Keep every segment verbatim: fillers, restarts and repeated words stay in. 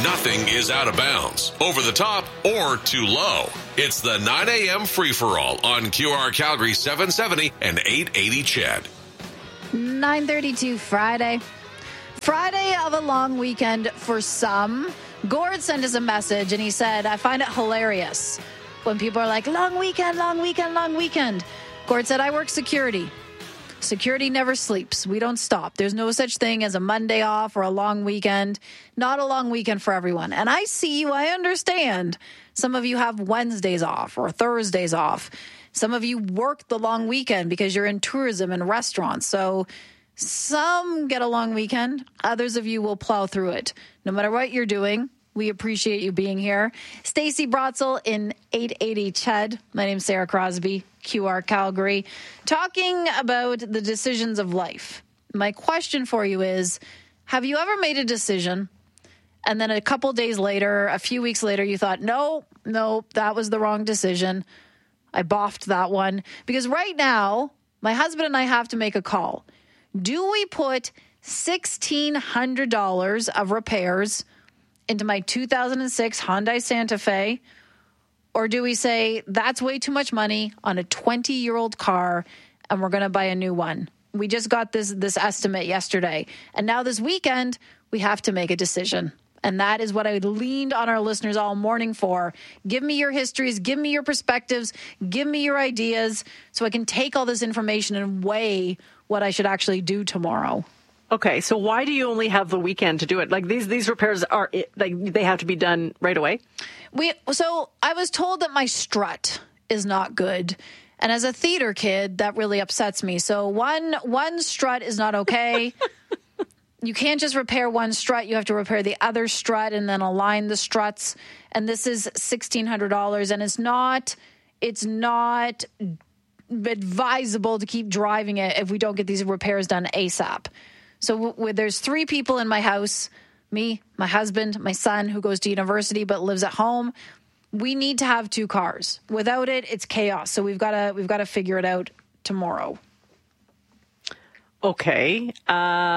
nothing is out of bounds, over the top, or too low. It's the nine a.m. free-for-all on Q R Calgary seven seventy and eight eighty C H E D. nine thirty-two Friday. Friday of a long weekend for some. Gord sent us a message and he said, I find it hilarious when people are like, long weekend, long weekend, long weekend. Gord said, I work security. Security never sleeps. We don't stop. There's no such thing as a Monday off or a long weekend. Not a long weekend for everyone. And I see you. I understand. Some of you have Wednesdays off or Thursdays off. Some of you work the long weekend because you're in tourism and restaurants. So some get a long weekend. Others of you will plow through it. No matter what you're doing, we appreciate you being here. Stacey Brotzel in eight eighty C H E D. My name's Sarah Crosby, Q R Calgary, talking about the decisions of life. My question for you is, have you ever made a decision and then a couple days later, a few weeks later, you thought, no, no, that was the wrong decision. I boffed that one. Because right now, my husband and I have to make a call. Do we put sixteen hundred dollars of repairs into my two thousand six Hyundai Santa Fe? Or do we say, that's way too much money on a twenty-year-old car and we're going to buy a new one? We just got this, this estimate yesterday. And now this weekend, we have to make a decision. And that is what I leaned on our listeners all morning for. Give me your histories. Give me your perspectives. Give me your ideas so I can take all this information and weigh what I should actually do tomorrow. Okay, so why do you only have the weekend to do it? Like these these repairs are like they have to be done right away? We so I was told that my strut is not good. And as a theater kid, that really upsets me. So one one strut is not okay. You can't just repair one strut. You have to repair the other strut and then align the struts. And this is sixteen hundred dollars. And it's not it's not advisable to keep driving it if we don't get these repairs done ASAP. So w- w- there's three people in my house, me, my husband, my son, who goes to university but lives at home. We need to have two cars. Without it, it's chaos. So we've got to we've got to figure it out tomorrow. Okay. Uh,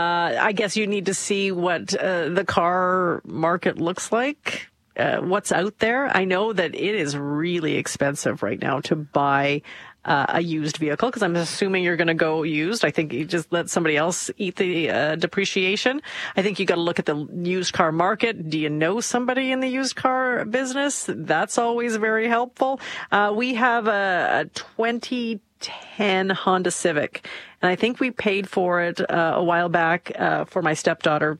I guess you need to see what uh, the car market looks like, uh, what's out there. I know that it is really expensive right now to buy Uh, a used vehicle, because I'm assuming you're going to go used. I think you just let somebody else eat the uh, depreciation. I think you got to look at the used car market. Do you know somebody in the used car business? That's always very helpful. Uh, we have a, a twenty ten Honda Civic, and I think we paid for it uh, a while back uh, for my stepdaughter.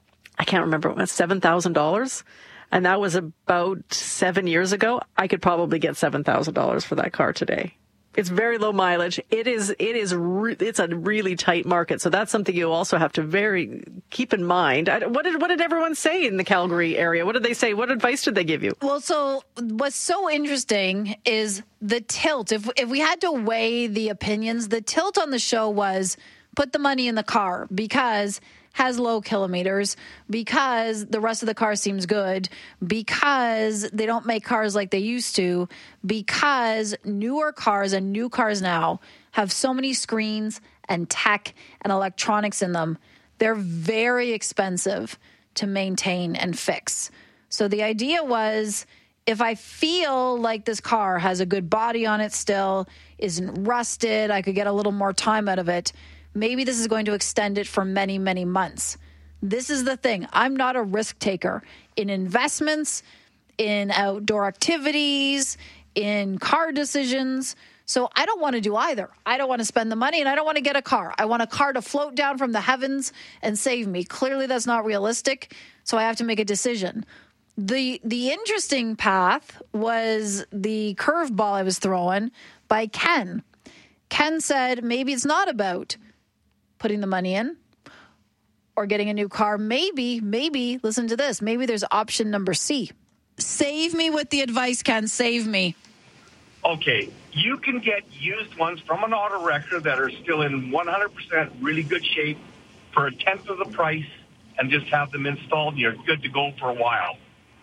I can't remember, it was seven thousand dollars. And that was about seven years ago. I could probably get seven thousand dollars for that car today. It's very low mileage. It is, it is, re- it's a really tight market. So that's something you also have to very keep in mind. I, what did, what did everyone say in the Calgary area? What did they say? What advice did they give you? Well, so what's so interesting is the tilt. If, if we had to weigh the opinions, the tilt on the show was put the money in the car because has low kilometers, because the rest of the car seems good, because they don't make cars like they used to, because newer cars and new cars now have so many screens and tech and electronics in them. They're very expensive to maintain and fix. So the idea was, if I feel like this car has a good body on it still, isn't rusted, I could get a little more time out of it, maybe this is going to extend it for many, many months. This is the thing. I'm not a risk taker in investments, in outdoor activities, in car decisions. So I don't want to do either. I don't want to spend the money and I don't want to get a car. I want a car to float down from the heavens and save me. Clearly that's not realistic. So I have to make a decision. The the interesting path was the curveball I was throwing by Ken. Ken said maybe it's not about putting the money in or getting a new car. Maybe, maybe, listen to this, maybe there's option number C. Save me with the advice, Ken. Save me. Okay, you can get used ones from an auto wrecker that are still in one hundred percent really good shape for a tenth of the price and just have them installed and you're good to go for a while.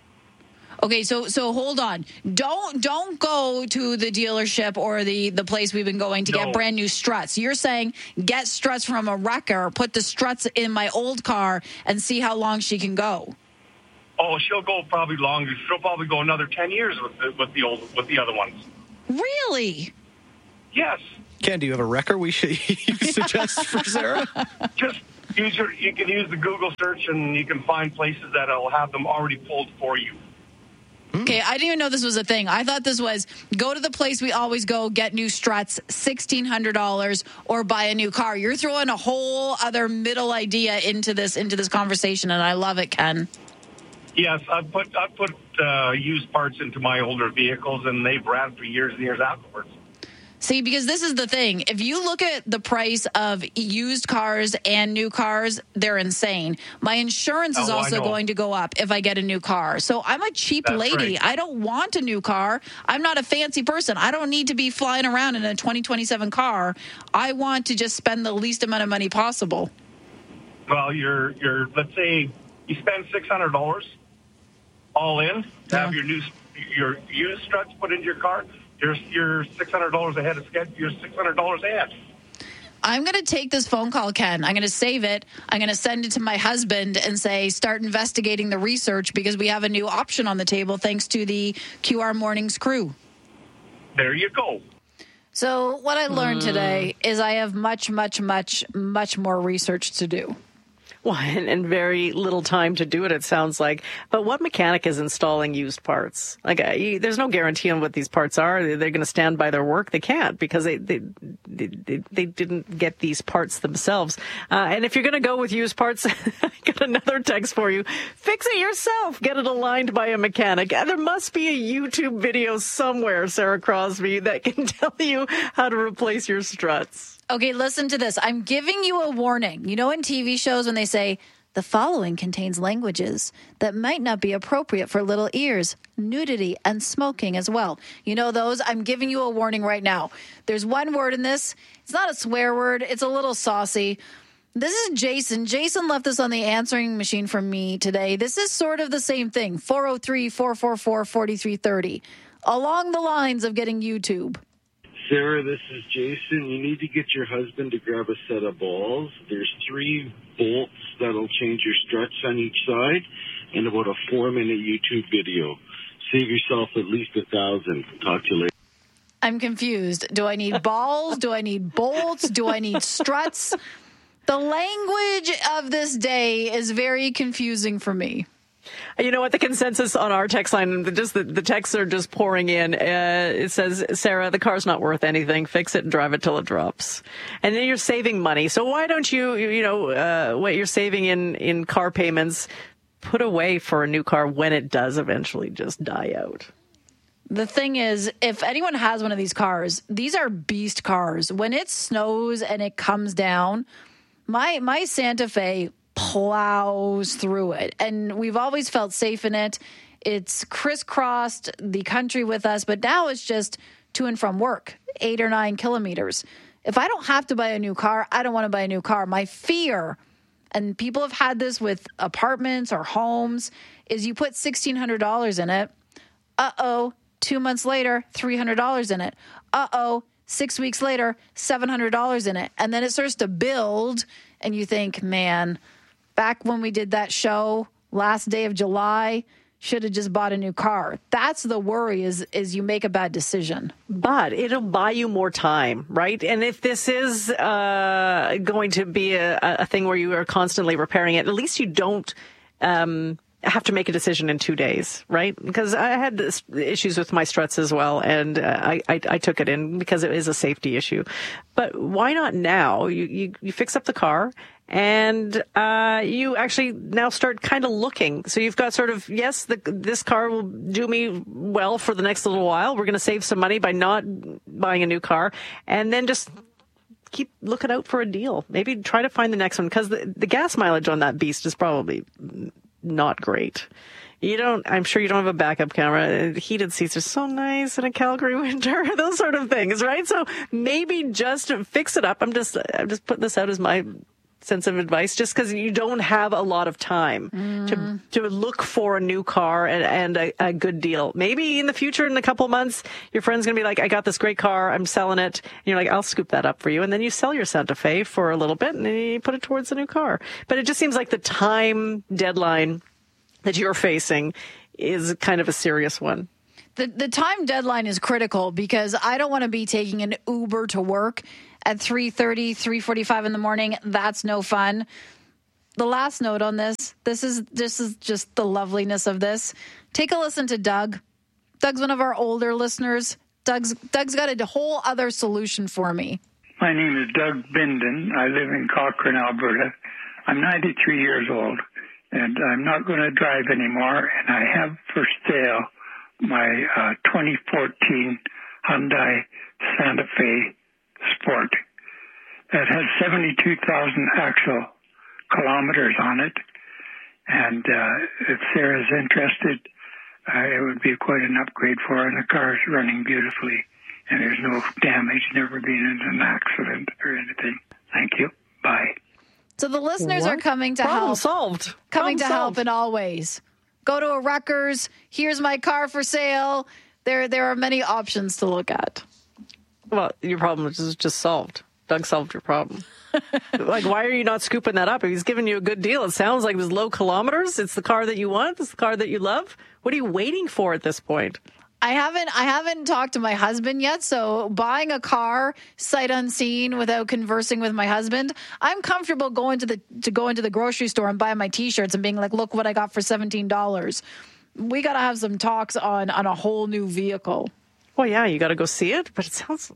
Okay, so so hold on. Don't don't go to the dealership or the, the place we've been going to no. get brand new struts. You're saying get struts from a wrecker, put the struts in my old car and see how long she can go. Oh, she'll go probably longer. She'll probably go another ten years with the, with the old with the other ones. Really? Yes. Ken, do you have a wrecker we should suggest for Sarah? Just use your. You can use the Google search, and you can find places that'll have them already pulled for you. Okay, I didn't even know this was a thing. I thought this was go to the place we always go, get new struts, sixteen hundred dollars, or buy a new car. You're throwing a whole other middle idea into this into this conversation, and I love it, Ken. Yes, I put I put uh, used parts into my older vehicles, and they've ran for years and years afterwards. See, because this is the thing. If you look at the price of used cars and new cars, they're insane. My insurance is Oh, I also know. going to go up if I get a new car. So I'm a cheap That's lady. right. I don't want a new car. I'm not a fancy person. I don't need to be flying around in a twenty twenty-seven car. I want to just spend the least amount of money possible. Well, you're you're let's say you spend six hundred dollars all in to Yeah. have your new your used struts put into your car. You're you're six hundred dollars ahead of schedule. You're six hundred dollars ahead. I'm going to take this phone call, Ken. I'm going to save it. I'm going to send it to my husband and say, start investigating the research because we have a new option on the table thanks to the Q R Mornings crew. There you go. So what I learned today is I have much, much, much, much more research to do. Well, and, and very little time to do it, it sounds like. But what mechanic is installing used parts? Like, uh, you, there's no guarantee on what these parts are. They're, they're going to stand by their work. They can't because they they they, they, they didn't get these parts themselves. Uh, and if you're going to go with used parts, I got another text for you. Fix it yourself. Get it aligned by a mechanic. And there must be a YouTube video somewhere, Sarah Crosby, that can tell you how to replace your struts. Okay, listen to this. I'm giving you a warning. You know in T V shows when they say, the following contains languages that might not be appropriate for little ears, nudity, and smoking as well. You know those? I'm giving you a warning right now. There's one word in this. It's not a swear word. It's a little saucy. This is Jason. Jason left this on the answering machine for me today. This is sort of the same thing. four oh three, four four four, four three three oh. Along the lines of getting YouTube. Sarah, this is Jason. You need to get your husband to grab a set of balls. There's three bolts that'll change your struts on each side and about a four-minute YouTube video. Save yourself at least a thousand. Talk to you later. I'm confused. Do I need balls? Do I need bolts? Do I need struts? The language of this day is very confusing for me. You know what? The consensus on our text line, just the, the texts are just pouring in. Uh, it says, Sarah, the car's not worth anything. Fix it and drive it till it drops. And then you're saving money. So why don't you, you know, uh, what you're saving in, in car payments, put away for a new car when it does eventually just die out? The thing is, if anyone has one of these cars, these are beast cars. When it snows and it comes down, my my Santa Fe plows through it. And we've always felt safe in it. It's crisscrossed the country with us, but now it's just to and from work, eight or nine kilometers. If I don't have to buy a new car, I don't want to buy a new car. My fear, and people have had this with apartments or homes, is you put sixteen hundred dollars in it. Uh-oh, two months later, three hundred dollars in it. Uh-oh, six weeks later, seven hundred dollars in it. And then it starts to build, and you think, man, back when we did that show last day of July, should have just bought a new car. That's the worry is, is you make a bad decision. But it'll buy you more time, right? And if this is uh, going to be a, a thing where you are constantly repairing it, at least you don't um, have to make a decision in two days, right? Because I had this issues with my struts as well, and uh, I, I, I took it in because it is a safety issue. But why not now? You, you, you fix up the car, and uh, you actually now start kind of looking. So you've got sort of, yes, the, this car will do me well for the next little while. We're going to save some money by not buying a new car, and then just keep looking out for a deal. Maybe try to find the next one, because the, the gas mileage on that beast is probably not great. You don't, I'm sure you don't have a backup camera. Heated seats are so nice in a Calgary winter, those sort of things, right? So maybe just fix it up. I'm just, I'm just putting this out as my sense of advice, just because you don't have a lot of time mm. to to look for a new car and, and a, a good deal. Maybe in the future, in a couple of months, your friend's going to be like, I got this great car, I'm selling it. And you're like, I'll scoop that up for you. And then you sell your Santa Fe for a little bit and then you put it towards a new car. But it just seems like the time deadline that you're facing is kind of a serious one. The the time deadline is critical because I don't want to be taking an Uber to work at three thirty, three forty-five in the morning. That's no fun. The last note on this, this is this is just the loveliness of this. Take a listen to Doug. Doug's one of our older listeners. Doug's Doug's got a whole other solution for me. My name is Doug Binden. I live in Cochrane, Alberta. I'm ninety-three years old, and I'm not going to drive anymore, and I have for sale my uh, twenty fourteen Hyundai Santa Fe Sport. It has seventy-two thousand actual kilometers on it, and uh, if Sarah's interested, uh, it would be quite an upgrade for her, and the car's running beautifully, and there's no damage, never been in an accident or anything. Thank you. Bye. So the listeners What? are coming to Problem help. solved. Coming Problem to solved. help in all ways. Go to a Rutgers. Here's my car for sale. There, there are many options to look at. Well, your problem is just solved. Doug solved your problem. Like, why are you not scooping that up? If he's giving you a good deal, it sounds like it was low kilometers. It's the car that you want. It's the car that you love. What are you waiting for at this point? I haven't I haven't talked to my husband yet, so buying a car sight unseen without conversing with my husband, I'm comfortable going to the to go into the grocery store and buy my t-shirts and being like, look what I got for seventeen dollars. We got to have some talks on on a whole new vehicle. Well, yeah, you got to go see it, but it sounds...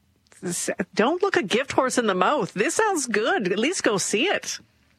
Don't look a gift horse in the mouth. This sounds good. At least go see it.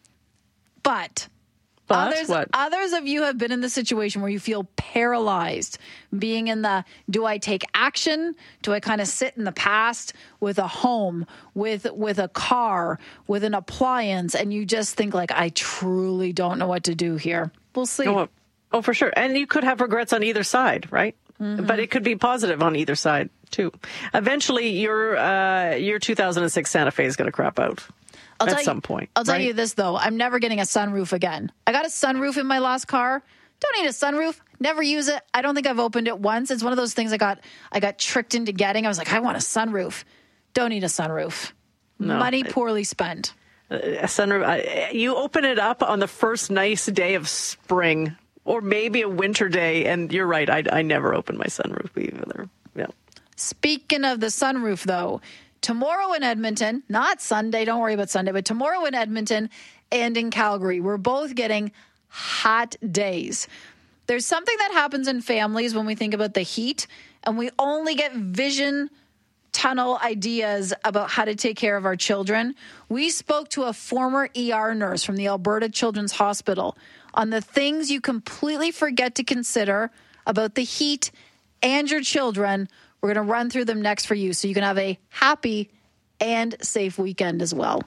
But But others, what? others of you have been in the situation where you feel paralyzed, being in the, do I take action? Do I kind of sit in the past with a home, with with a car, with an appliance, and you just think like, I truly don't know what to do here. We'll see. Oh, oh, for sure. And you could have regrets on either side, right? Mm-hmm. But it could be positive on either side, too. Eventually, your uh, your two thousand six Santa Fe is going to crap out. I'll at tell some you, point. I'll tell right? you this, though. I'm never getting a sunroof again. I got a sunroof in my last car. Don't need a sunroof. Never use it. I don't think I've opened it once. It's one of those things I got I got tricked into getting. I was like, I want a sunroof. Don't need a sunroof. No. Money poorly spent. A sunroof. Uh, you open it up on the first nice day of spring, or maybe a winter day, and you're right. I, I never open my sunroof either. Yeah. Speaking of the sunroof, though, tomorrow in Edmonton, not Sunday, don't worry about Sunday, but tomorrow in Edmonton and in Calgary, we're both getting hot days. There's something that happens in families when we think about the heat, and we only get vision tunnel ideas about how to take care of our children. We spoke to a former E R nurse from the Alberta Children's Hospital on the things you completely forget to consider about the heat and your children. We're going to run through them next for you so you can have a happy and safe weekend as well.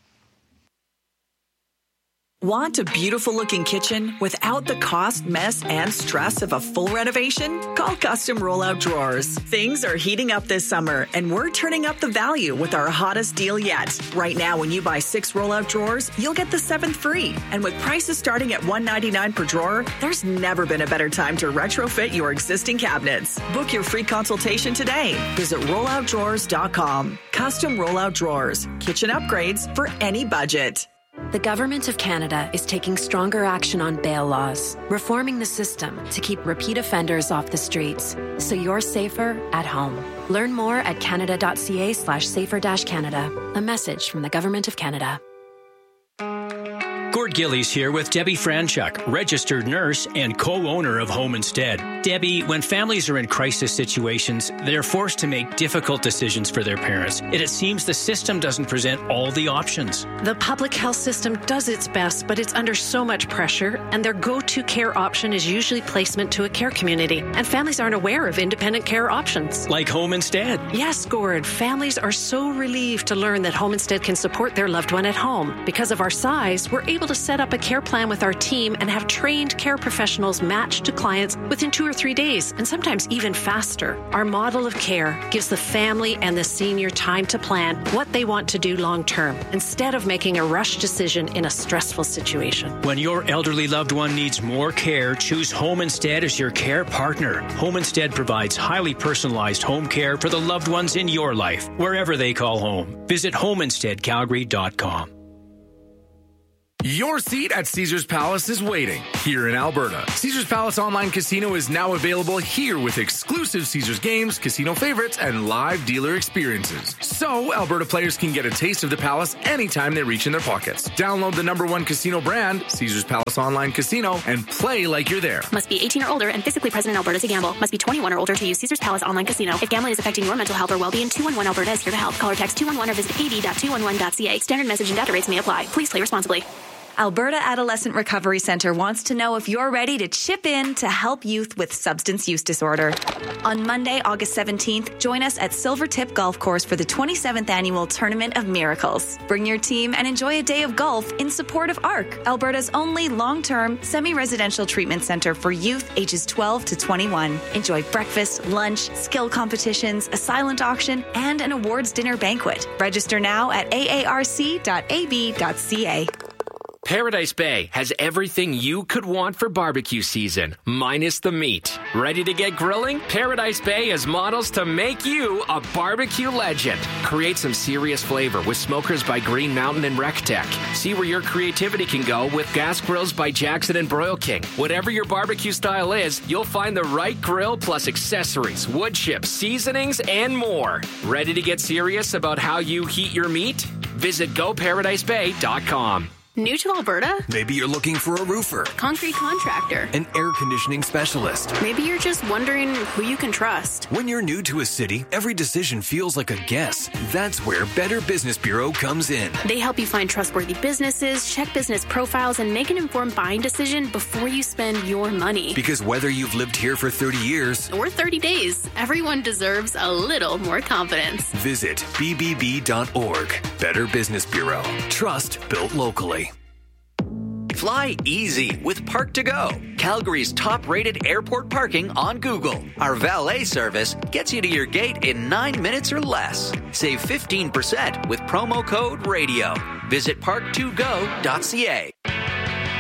Want a beautiful-looking kitchen without the cost, mess, and stress of a full renovation? Call Custom Rollout Drawers. Things are heating up this summer, and we're turning up the value with our hottest deal yet. Right now, when you buy six rollout drawers, you'll get the seventh free. And with prices starting at one hundred ninety-nine dollars per drawer, there's never been a better time to retrofit your existing cabinets. Book your free consultation today. Visit rollout drawers dot com. Custom Rollout Drawers. Kitchen upgrades for any budget. The Government of Canada is taking stronger action on bail laws, reforming the system to keep repeat offenders off the streets, so you're safer at home. Learn more at canada.ca slash safer dash Canada. A message from the Government of Canada. Gord Gillies here with Debbie Franchuk, registered nurse and co-owner of Home Instead. Debbie, when families are in crisis situations, they're forced to make difficult decisions for their parents. And it seems the system doesn't present all the options. The public health system does its best, but it's under so much pressure, and their go-to care option is usually placement to a care community. And families aren't aware of independent care options. Like Home Instead. Yes, Gord. Families are so relieved to learn that Home Instead can support their loved one at home. Because of our size, we're able to set up a care plan with our team and have trained care professionals matched to clients within two or three days, and sometimes even faster. Our model of care gives the family and the senior time to plan what they want to do long term, instead of making a rush decision in a stressful situation. When your elderly loved one needs more care, choose Home Instead as your care partner. Home Instead provides highly personalized home care for the loved ones in your life, wherever they call home. Visit home instead calgary dot com. Your seat at Caesars Palace is waiting here in Alberta. Caesars Palace Online Casino is now available here with exclusive Caesars games, casino favorites, and live dealer experiences. So Alberta players can get a taste of the Palace anytime they reach in their pockets. Download the number one casino brand, Caesars Palace Online Casino, and play like you're there. Must be eighteen or older and physically present in Alberta to gamble. Must be twenty-one or older to use Caesars Palace Online Casino. If gambling is affecting your mental health or well-being, two one one Alberta is here to help. Call or text two one one or visit a d dot two one one dot c a. Standard message and data rates may apply. Please play responsibly. Alberta Adolescent Recovery Centre wants to know if you're ready to chip in to help youth with substance use disorder. On Monday, August seventeenth, join us at Silvertip Golf Course for the twenty-seventh Annual Tournament of Miracles. Bring your team and enjoy a day of golf in support of A R C, Alberta's only long-term, semi-residential treatment centre for youth ages twelve to twenty-one. Enjoy breakfast, lunch, skill competitions, a silent auction, and an awards dinner banquet. Register now at a a r c dot a b dot c a. Paradise Bay has everything you could want for barbecue season, minus the meat. Ready to get grilling? Paradise Bay has models to make you a barbecue legend. Create some serious flavor with smokers by Green Mountain and RecTech. See where your creativity can go with gas grills by Jackson and Broil King. Whatever your barbecue style is, you'll find the right grill plus accessories, wood chips, seasonings, and more. Ready to get serious about how you heat your meat? Visit go paradise bay dot com. New to Alberta? Maybe you're looking for a roofer, Concrete contractor, an air conditioning specialist. Maybe you're just wondering who you can trust. When you're new to a city, every decision feels like a guess. That's where Better Business Bureau comes in. They help you find trustworthy businesses, check business profiles, and make an informed buying decision before you spend your money. Because whether you've lived here for thirty years or thirty days, everyone deserves a little more confidence. Visit b b b dot org. Better Business Bureau. Trust built locally. Fly easy with Park to Go, Calgary's top-rated airport parking on Google. Our valet service gets you to your gate in nine minutes or less. Save fifteen percent with promo code RADIO. Visit park to go dot c a.